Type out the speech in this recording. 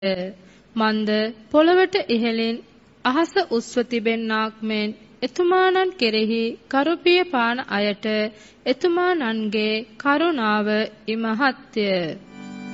මන්ද පොළවට ඉහළින් අහස උස්ව තිබෙන්නාක් මෙන් එතුමානන් කෙරෙහි කරුපිය පාන අයට එතුමානන්ගේ කරුණාව ඉමහත්ය.